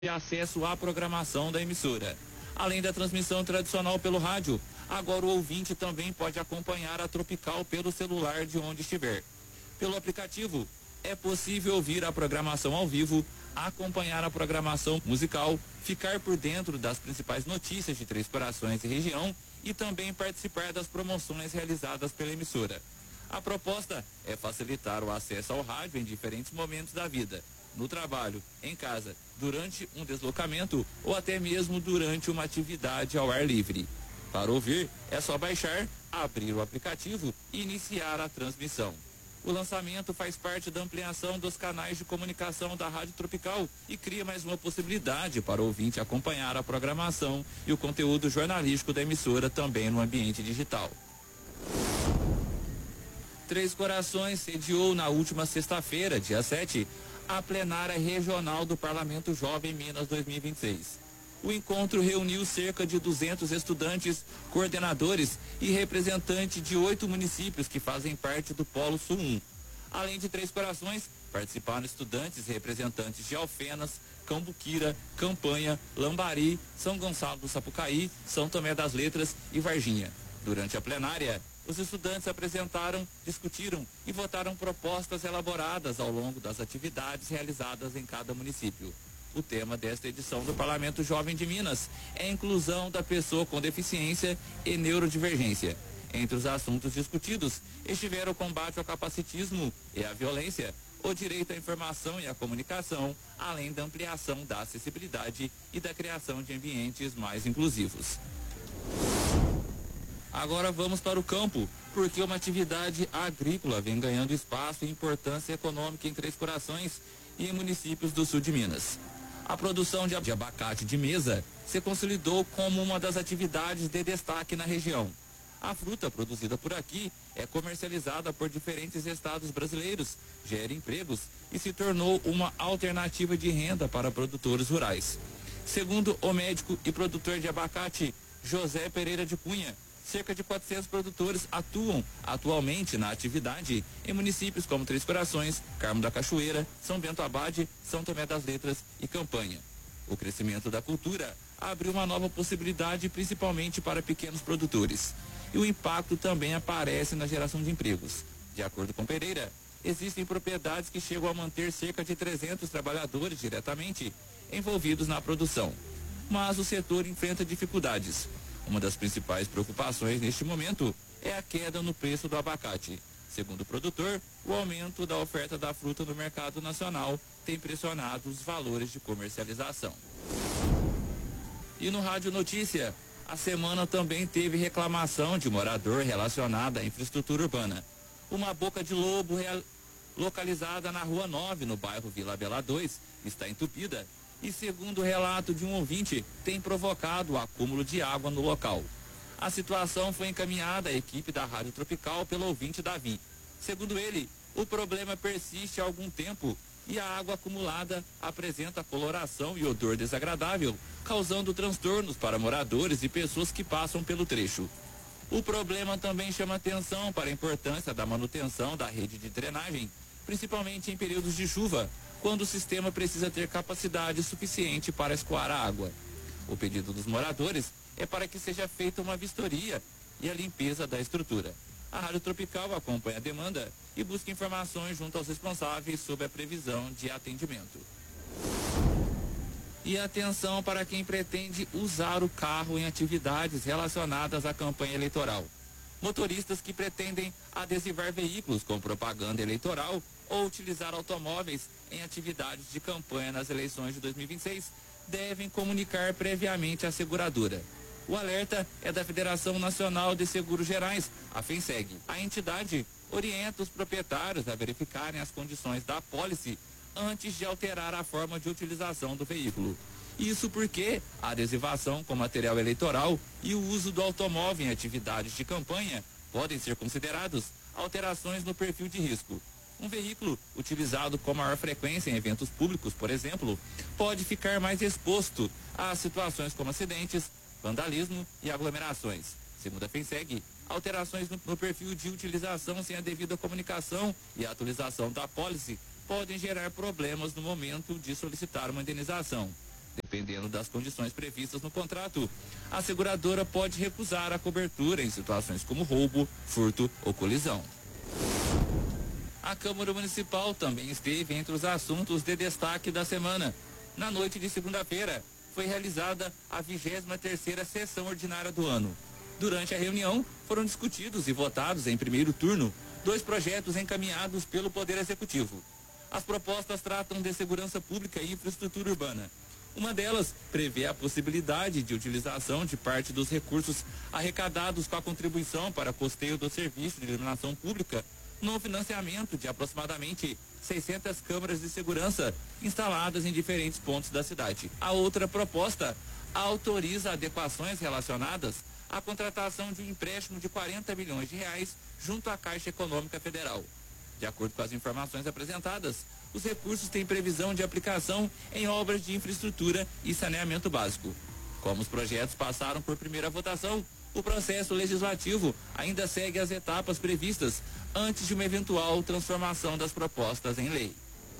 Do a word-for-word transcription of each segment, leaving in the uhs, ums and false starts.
acesso à programação da emissora. Além da transmissão tradicional pelo rádio, agora o ouvinte também pode acompanhar a Tropical pelo celular de onde estiver. Pelo aplicativo, é possível ouvir a programação ao vivo, acompanhar a programação musical, ficar por dentro das principais notícias de Três Corações e região e também participar das promoções realizadas pela emissora. A proposta é facilitar o acesso ao rádio em diferentes momentos da vida, no trabalho, em casa, durante um deslocamento ou até mesmo durante uma atividade ao ar livre. Para ouvir, é só baixar, abrir o aplicativo e iniciar a transmissão. O lançamento faz parte da ampliação dos canais de comunicação da Rádio Tropical e cria mais uma possibilidade para o ouvinte acompanhar a programação e o conteúdo jornalístico da emissora também no ambiente digital. Três Corações sediou na última sexta-feira, dia sete, a plenária regional do Parlamento Jovem Minas dois mil e vinte e seis. O encontro reuniu cerca de duzentos estudantes, coordenadores e representantes de oito municípios que fazem parte do Polo Sul um. Além de Três Corações, participaram estudantes e representantes de Alfenas, Cambuquira, Campanha, Lambari, São Gonçalo do Sapucaí, São Tomé das Letras e Varginha. Durante a plenária, os estudantes apresentaram, discutiram e votaram propostas elaboradas ao longo das atividades realizadas em cada município. O tema desta edição do Parlamento Jovem de Minas é a inclusão da pessoa com deficiência e neurodivergência. Entre os assuntos discutidos estiveram o combate ao capacitismo e à violência, o direito à informação e à comunicação, além da ampliação da acessibilidade e da criação de ambientes mais inclusivos. Agora vamos para o campo, porque uma atividade agrícola vem ganhando espaço e importância econômica em Três Corações e em municípios do sul de Minas. A produção de abacate de mesa se consolidou como uma das atividades de destaque na região. A fruta produzida por aqui é comercializada por diferentes estados brasileiros, gera empregos e se tornou uma alternativa de renda para produtores rurais. Segundo o médico e produtor de abacate José Pereira de Cunha, cerca de quatrocentos produtores atuam atualmente na atividade em municípios como Três Corações, Carmo da Cachoeira, São Bento Abade, São Tomé das Letras e Campanha. O crescimento da cultura abriu uma nova possibilidade principalmente para pequenos produtores. E o impacto também aparece na geração de empregos. De acordo com Pereira, existem propriedades que chegam a manter cerca de trezentos trabalhadores diretamente envolvidos na produção. Mas o setor enfrenta dificuldades. Uma das principais preocupações neste momento é a queda no preço do abacate. Segundo o produtor, o aumento da oferta da fruta no mercado nacional tem pressionado os valores de comercialização. E no Rádio Notícia, a semana também teve reclamação de morador relacionada à infraestrutura urbana. Uma boca de lobo real... localizada na Rua nove, no bairro Vila Bela dois, está entupida e, segundo o relato de um ouvinte, tem provocado o acúmulo de água no local. A situação foi encaminhada à equipe da Rádio Tropical pelo ouvinte Davi. Segundo ele, o problema persiste há algum tempo e a água acumulada apresenta coloração e odor desagradável, causando transtornos para moradores e pessoas que passam pelo trecho. O problema também chama atenção para a importância da manutenção da rede de drenagem, principalmente em períodos de chuva, quando o sistema precisa ter capacidade suficiente para escoar a água. O pedido dos moradores é para que seja feita uma vistoria e a limpeza da estrutura. A Rádio Tropical acompanha a demanda e busca informações junto aos responsáveis sobre a previsão de atendimento. E atenção para quem pretende usar o carro em atividades relacionadas à campanha eleitoral. Motoristas que pretendem adesivar veículos com propaganda eleitoral ou utilizar automóveis em atividades de campanha nas eleições de dois mil e vinte e seis devem comunicar previamente à seguradora. O alerta é da Federação Nacional de Seguros Gerais, a FENSEG. A entidade orienta os proprietários a verificarem as condições da apólice antes de alterar a forma de utilização do veículo. Isso porque a adesivação com material eleitoral e o uso do automóvel em atividades de campanha podem ser considerados alterações no perfil de risco. Um veículo utilizado com maior frequência em eventos públicos, por exemplo, pode ficar mais exposto a situações como acidentes, vandalismo e aglomerações. Segundo a FENSEG, alterações no, no perfil de utilização sem a devida comunicação e a atualização da apólice podem gerar problemas no momento de solicitar uma indenização. Dependendo das condições previstas no contrato, a seguradora pode recusar a cobertura em situações como roubo, furto ou colisão. A Câmara Municipal também esteve entre os assuntos de destaque da semana. Na noite de segunda-feira, foi realizada a vigésima terceira sessão ordinária do ano. Durante a reunião, foram discutidos e votados em primeiro turno dois projetos encaminhados pelo Poder Executivo. As propostas tratam de segurança pública e infraestrutura urbana. Uma delas prevê a possibilidade de utilização de parte dos recursos arrecadados com a contribuição para custeio do serviço de iluminação pública no financiamento de aproximadamente seiscentas câmeras de segurança instaladas em diferentes pontos da cidade. A outra proposta autoriza adequações relacionadas à contratação de um empréstimo de quarenta milhões de reais junto à Caixa Econômica Federal. De acordo com as informações apresentadas, os recursos têm previsão de aplicação em obras de infraestrutura e saneamento básico. Como os projetos passaram por primeira votação, o processo legislativo ainda segue as etapas previstas antes de uma eventual transformação das propostas em lei.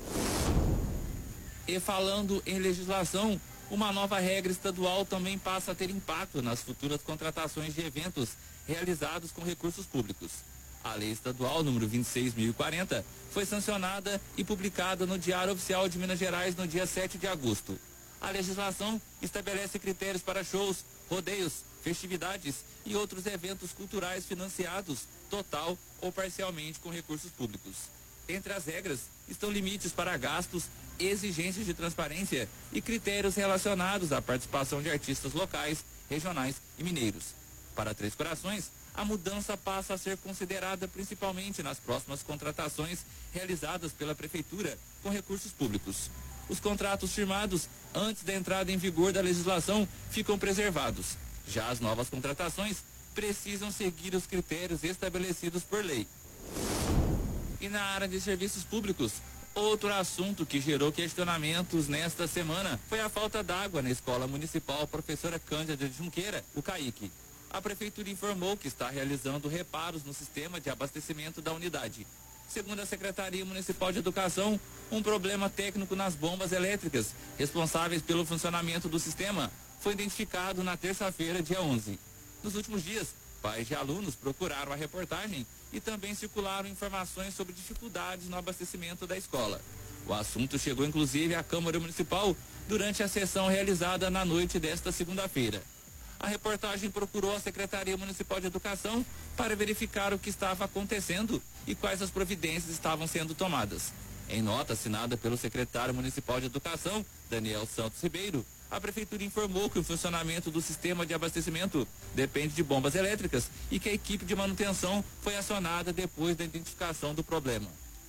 E falando em legislação, uma nova regra estadual também passa a ter impacto nas futuras contratações de eventos realizados com recursos públicos. A Lei Estadual número vinte e seis mil e quarenta foi sancionada e publicada no Diário Oficial de Minas Gerais no dia sete de agosto. A legislação estabelece critérios para shows, rodeios, festividades e outros eventos culturais financiados, total ou parcialmente, com recursos públicos. Entre as regras estão limites para gastos, exigências de transparência e critérios relacionados à participação de artistas locais, regionais e mineiros. Para Três Corações, a mudança passa a ser considerada principalmente nas próximas contratações realizadas pela Prefeitura com recursos públicos. Os contratos firmados antes da entrada em vigor da legislação ficam preservados. Já as novas contratações precisam seguir os critérios estabelecidos por lei. E na área de serviços públicos, outro assunto que gerou questionamentos nesta semana foi a falta d'água na Escola Municipal Professora Cândida de Junqueira, o CAIC. A Prefeitura informou que está realizando reparos no sistema de abastecimento da unidade. Segundo a Secretaria Municipal de Educação, um problema técnico nas bombas elétricas responsáveis pelo funcionamento do sistema foi identificado na terça-feira, dia onze. Nos últimos dias, pais de alunos procuraram a reportagem e também circularam informações sobre dificuldades no abastecimento da escola. O assunto chegou inclusive à Câmara Municipal durante a sessão realizada na noite desta segunda-feira. A reportagem procurou a Secretaria Municipal de Educação para verificar o que estava acontecendo e quais as providências estavam sendo tomadas. Em nota assinada pelo secretário municipal de Educação, Daniel Santos Ribeiro, a Prefeitura informou que o funcionamento do sistema de abastecimento depende de bombas elétricas e que a equipe de manutenção foi acionada depois da identificação do problema.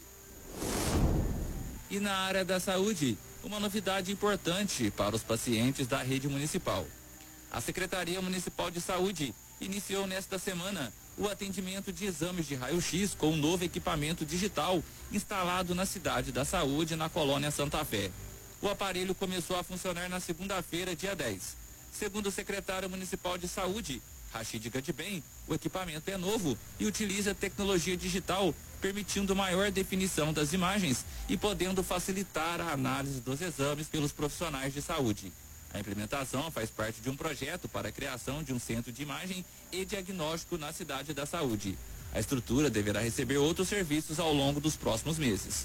E na área da saúde, uma novidade importante para os pacientes da rede municipal. A Secretaria Municipal de Saúde iniciou nesta semana o atendimento de exames de raio-x com um novo equipamento digital instalado na Cidade da Saúde, na colônia Santa Fé. O aparelho começou a funcionar na segunda-feira, dia dez. Segundo o secretário municipal de saúde, Rachid Gadibem, o equipamento é novo e utiliza tecnologia digital, permitindo maior definição das imagens e podendo facilitar a análise dos exames pelos profissionais de saúde. A implementação faz parte de um projeto para a criação de um centro de imagem e diagnóstico na Cidade da Saúde. A estrutura deverá receber outros serviços ao longo dos próximos meses.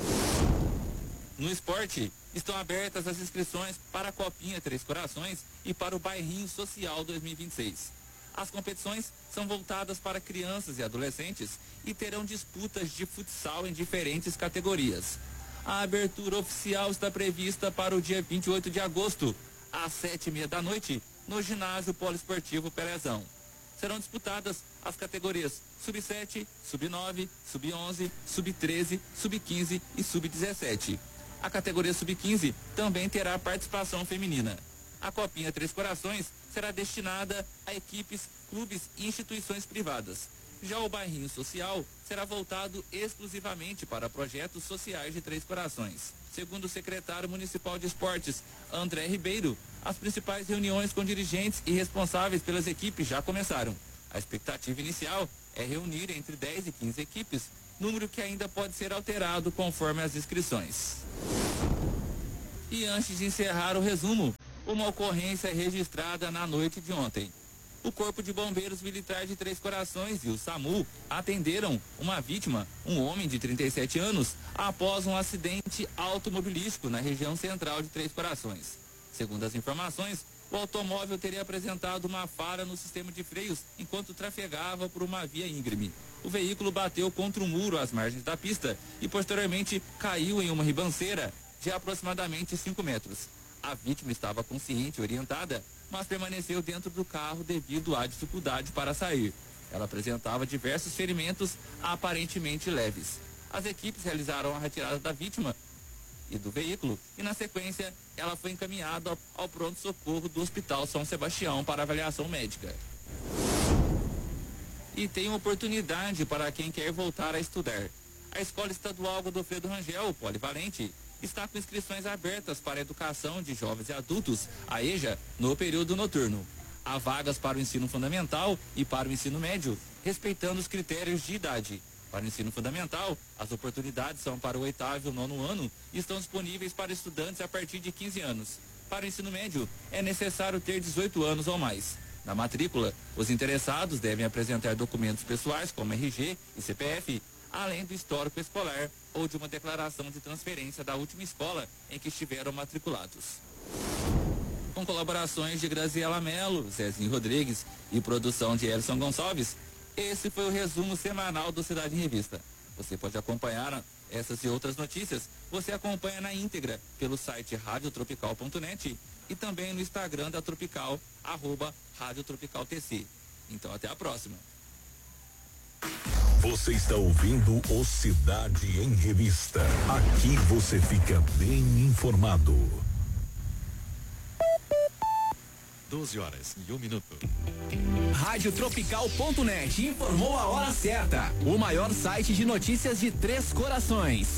No esporte, estão abertas as inscrições para a Copinha Três Corações e para o Bairrinho Social dois mil e vinte e seis. As competições são voltadas para crianças e adolescentes e terão disputas de futsal em diferentes categorias. A abertura oficial está prevista para o dia vinte e oito de agosto, às sete e meia da noite, no ginásio poliesportivo Pelezão. Serão disputadas as categorias sub sete, sub nove, sub onze, sub treze, sub quinze e sub dezessete. A categoria sub quinze também terá participação feminina. A Copinha Três Corações será destinada a equipes, clubes e instituições privadas. Já o Bairrinho Social será voltado exclusivamente para projetos sociais de Três Corações. Segundo o secretário municipal de esportes, André Ribeiro, as principais reuniões com dirigentes e responsáveis pelas equipes já começaram. A expectativa inicial é reunir entre dez e quinze equipes, número que ainda pode ser alterado conforme as inscrições. E antes de encerrar o resumo, uma ocorrência registrada na noite de ontem. O Corpo de Bombeiros Militar de Três Corações e o SAMU atenderam uma vítima, um homem de trinta e sete anos, após um acidente automobilístico na região central de Três Corações. Segundo as informações, o automóvel teria apresentado uma falha no sistema de freios enquanto trafegava por uma via íngreme. O veículo bateu contra um muro às margens da pista e posteriormente caiu em uma ribanceira de aproximadamente cinco metros. A vítima estava consciente e orientada, mas permaneceu dentro do carro devido à dificuldade para sair. Ela apresentava diversos ferimentos aparentemente leves. As equipes realizaram a retirada da vítima e do veículo e, na sequência, ela foi encaminhada ao, ao pronto-socorro do Hospital São Sebastião para avaliação médica. E tem oportunidade para quem quer voltar a estudar. A Escola Estadual Godofredo Rangel, Polivalente, está com inscrições abertas para a educação de jovens e adultos, a EJA, no período noturno. Há vagas para o ensino fundamental e para o ensino médio, respeitando os critérios de idade. Para o ensino fundamental, as oportunidades são para o oitavo e o nono ano e estão disponíveis para estudantes a partir de quinze anos. Para o ensino médio, é necessário ter dezoito anos ou mais. Na matrícula, os interessados devem apresentar documentos pessoais como R G e C P F, além do histórico escolar ou de uma declaração de transferência da última escola em que estiveram matriculados. Com colaborações de Graziela Mello, Zezinho Rodrigues e produção de Elson Gonçalves, esse foi o resumo semanal do Cidade em Revista. Você pode acompanhar essas e outras notícias, você acompanha na íntegra pelo site rádio tropical ponto net e também no Instagram da Tropical, arroba Rádio Tropical T C. Então até a próxima. Você está ouvindo o Cidade em Revista. Aqui você fica bem informado. doze horas e um minuto. Rádio Tropical ponto net informou a hora certa. O maior site de notícias de Três Corações.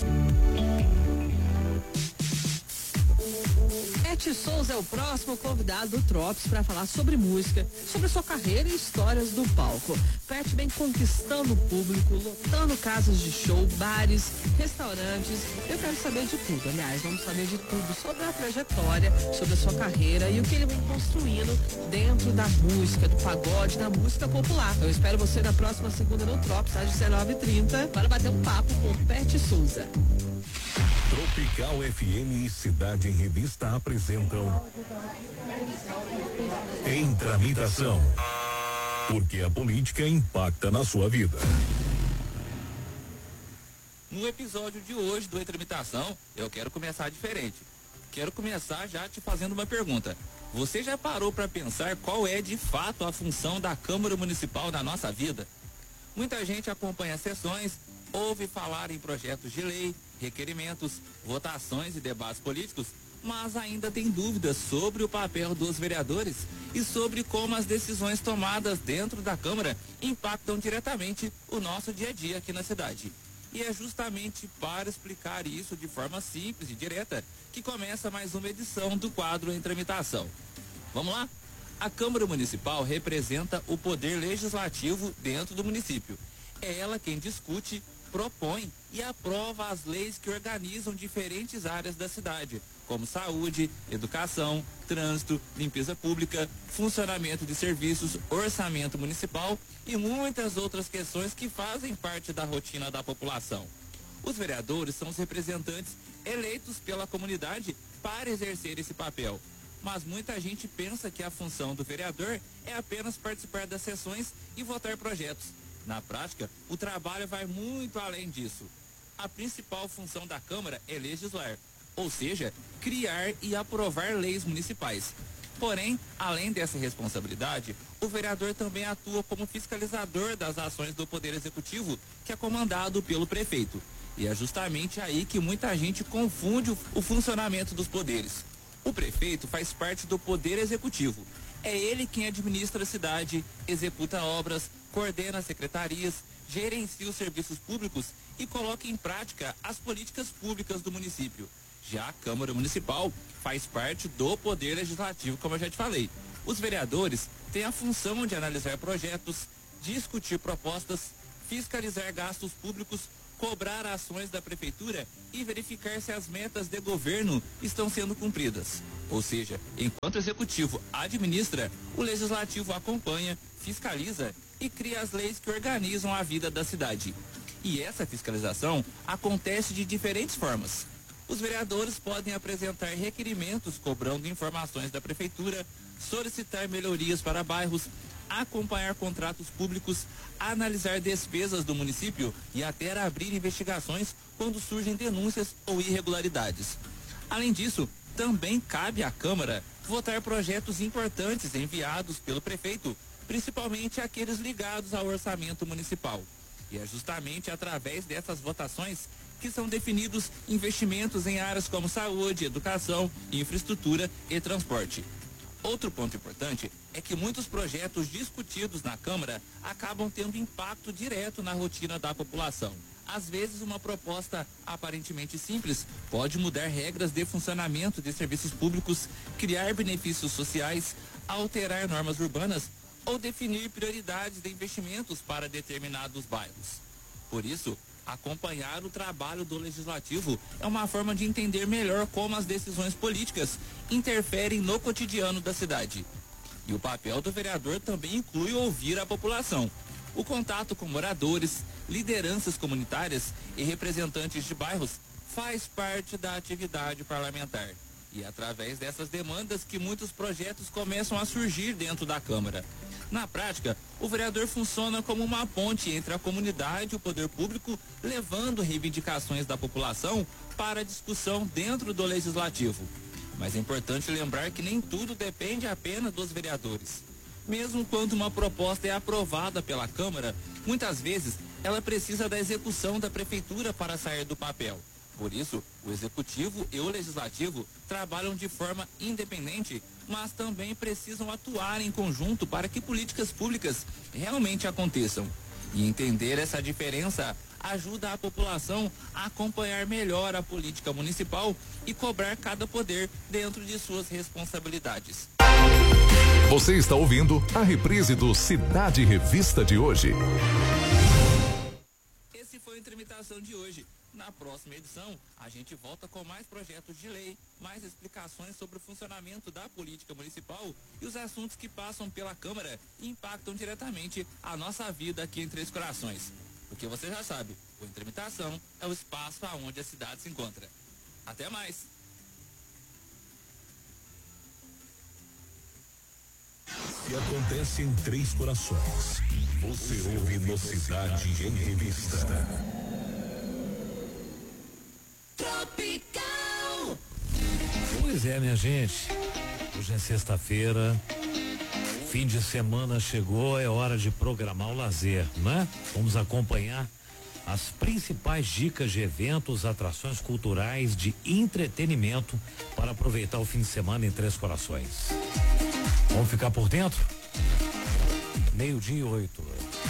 Pet Souza é o próximo convidado do Trops para falar sobre música, sobre sua carreira e histórias do palco. Pet vem conquistando o público, lotando casas de show, bares, restaurantes. Eu quero saber de tudo, aliás, vamos saber de tudo sobre a trajetória, sobre a sua carreira e o que ele vem construindo dentro da música, do pagode, da música popular. Eu espero você na próxima segunda no Trops, às dezenove e trinta, para bater um papo com o Pet Souza. Tropical F M e Cidade em Revista apresentam Em Tramitação, porque a política impacta na sua vida. No episódio de hoje do Em Tramitação, eu quero começar diferente. Quero começar já te fazendo uma pergunta. Você já parou para pensar qual é de fato a função da Câmara Municipal na nossa vida? Muita gente acompanha sessões, ouve falar em projetos de lei, requerimentos, votações e debates políticos, mas ainda tem dúvidas sobre o papel dos vereadores e sobre como as decisões tomadas dentro da Câmara impactam diretamente o nosso dia a dia aqui na cidade. E é justamente para explicar isso de forma simples e direta que começa mais uma edição do quadro Em Tramitação. Vamos lá? A Câmara Municipal representa o poder legislativo dentro do município. É ela quem discute, propõe e aprova as leis que organizam diferentes áreas da cidade, como saúde, educação, trânsito, limpeza pública, funcionamento de serviços, orçamento municipal e muitas outras questões que fazem parte da rotina da população. Os vereadores são os representantes eleitos pela comunidade para exercer esse papel. Mas muita gente pensa que a função do vereador é apenas participar das sessões e votar projetos. Na prática, o trabalho vai muito além disso. A principal função da Câmara é legislar, ou seja, criar e aprovar leis municipais. Porém, além dessa responsabilidade, o vereador também atua como fiscalizador das ações do Poder Executivo, que é comandado pelo prefeito. E é justamente aí que muita gente confunde o funcionamento dos poderes. O prefeito faz parte do Poder Executivo. É ele quem administra a cidade, executa obras, coordena secretarias, gerencia os serviços públicos e coloca em prática as políticas públicas do município. Já a Câmara Municipal faz parte do Poder Legislativo, como eu já te falei. Os vereadores têm a função de analisar projetos, discutir propostas, fiscalizar gastos públicos, cobrar ações da prefeitura e verificar se as metas de governo estão sendo cumpridas. Ou seja, enquanto o executivo administra, o legislativo acompanha, fiscaliza e cria as leis que organizam a vida da cidade. E essa fiscalização acontece de diferentes formas. Os vereadores podem apresentar requerimentos cobrando informações da prefeitura, solicitar melhorias para bairros, acompanhar contratos públicos, analisar despesas do município e até abrir investigações quando surgem denúncias ou irregularidades. Além disso, também cabe à Câmara votar projetos importantes enviados pelo prefeito, principalmente aqueles ligados ao orçamento municipal. E é justamente através dessas votações que são definidos investimentos em áreas como saúde, educação, infraestrutura e transporte. Outro ponto importante é que muitos projetos discutidos na Câmara acabam tendo impacto direto na rotina da população. Às vezes, uma proposta aparentemente simples pode mudar regras de funcionamento de serviços públicos, criar benefícios sociais, alterar normas urbanas ou definir prioridades de investimentos para determinados bairros. Por isso, acompanhar o trabalho do Legislativo é uma forma de entender melhor como as decisões políticas interferem no cotidiano da cidade. E o papel do vereador também inclui ouvir a população. O contato com moradores, lideranças comunitárias e representantes de bairros faz parte da atividade parlamentar. E é através dessas demandas que muitos projetos começam a surgir dentro da Câmara. Na prática, o vereador funciona como uma ponte entre a comunidade e o poder público, levando reivindicações da população para discussão dentro do Legislativo. Mas é importante lembrar que nem tudo depende apenas dos vereadores. Mesmo quando uma proposta é aprovada pela Câmara, muitas vezes ela precisa da execução da Prefeitura para sair do papel. Por isso, o Executivo e o Legislativo trabalham de forma independente, mas também precisam atuar em conjunto para que políticas públicas realmente aconteçam. E entender essa diferença ajuda a população a acompanhar melhor a política municipal e cobrar cada poder dentro de suas responsabilidades. Você está ouvindo a reprise do Cidade Revista de hoje. Esse foi a Intramitação de hoje. Na próxima edição, a gente volta com mais projetos de lei, mais explicações sobre o funcionamento da política municipal e os assuntos que passam pela Câmara e impactam diretamente a nossa vida aqui em Três Corações. Porque você já sabe, o Intramitação é o espaço aonde a cidade se encontra. Até mais! E acontece em Três Corações. Você ouve no Cidade em Revista. Tropical. Pois é, minha gente. Hoje é sexta-feira. Fim de semana chegou, é hora de programar o lazer, né? Vamos acompanhar as principais dicas de eventos, atrações culturais, de entretenimento para aproveitar o fim de semana em Três Corações. Vamos ficar por dentro? Meio-dia e oito.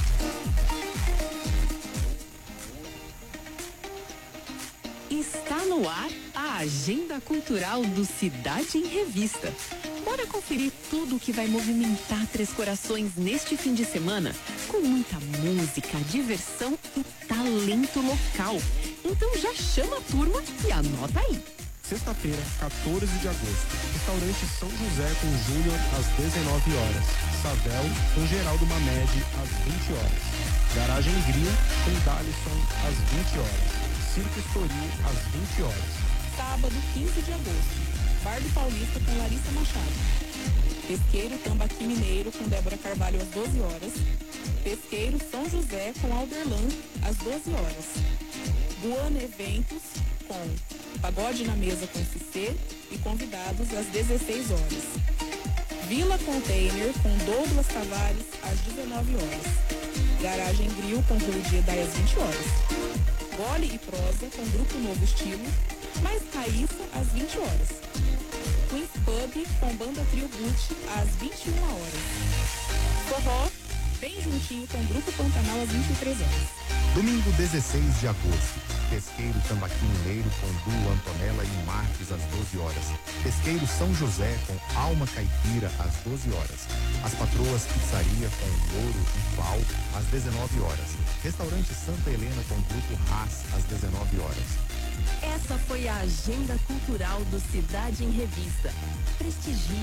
Está no ar a Agenda Cultural do Cidade em Revista. Bora conferir tudo o que vai movimentar Três Corações neste fim de semana, com muita música, diversão e talento local. Então já chama a turma e anota aí. Sexta-feira, quatorze de agosto, restaurante São José com Júnior às dezenove horas, Savel com Geraldo Mamed às vinte horas, Garagem Grill com Dalisson às vinte horas. Circo Estoril às vinte horas. Sábado, quinze de agosto, Bar do Paulista com Larissa Machado. Pesqueiro Tambaqui Mineiro com Débora Carvalho às doze horas. Pesqueiro São José com Alderlan às doze horas. Guana Eventos com Pagode na Mesa com Cicê e convidados às dezesseis horas. Vila Container com Douglas Tavares às dezenove horas. Garagem Grill com Rui Diedai às vinte horas. Gole e Prosa com Grupo Novo Estilo, mais Raíssa às vinte horas. Queen's Pub com Banda Trio Gucci às vinte e uma horas. Forró, bem juntinho com Grupo Pantanal às vinte e três horas. Domingo dezesseis de agosto, Pesqueiro Tambaqui Mineiro com Du Antonella e Marques às doze horas. Pesqueiro São José com Alma Caipira às doze horas. As Patroas Pizzaria com Louro e Pau às dezenove horas. Restaurante Santa Helena com Grupo Haas às dezenove horas. Essa foi a Agenda Cultural do Cidade em Revista. Prestigie